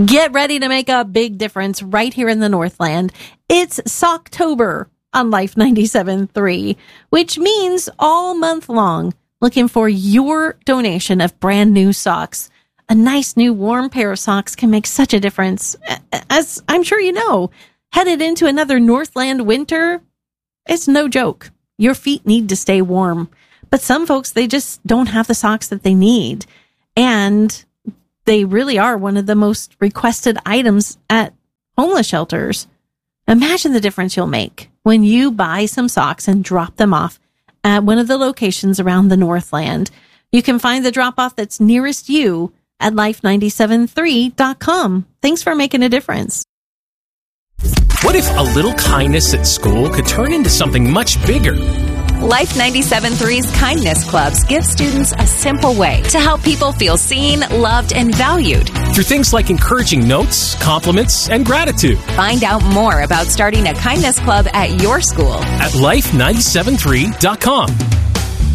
Get ready to make a big difference right here in the Northland. It's Socktober on Life 97.3, which means all month long, looking for your donation of brand new socks. A nice new warm pair of socks can make such a difference. As I'm sure you know, headed into another Northland winter, it's no joke. Your feet need to stay warm. But some folks, they just don't have the socks that they need. And they really are one of the most requested items at homeless shelters. Imagine the difference you'll make when you buy some socks and drop them off at one of the locations around the Northland. You can find the drop-off that's nearest you at life973.com. Thanks for making a difference. What if a little kindness at school could turn into something much bigger? Life 97.3's Kindness Clubs give students a simple way to help people feel seen, loved, and valued. Through things like encouraging notes, compliments, and gratitude. Find out more about starting a Kindness Club at your school at life973.com.